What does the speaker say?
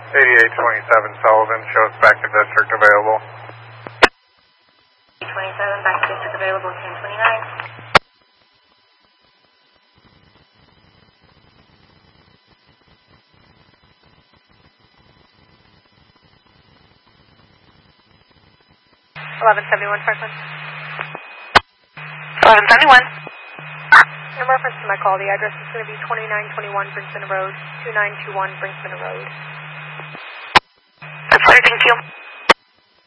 8827 Sullivan, shows back to district available. 27, back to district available, 1029. $1171 Parkland. 1171. In reference to my call, the address is going to be 2921 Brinksman Road, 2921 Brinksman Road. That's clear, thank you.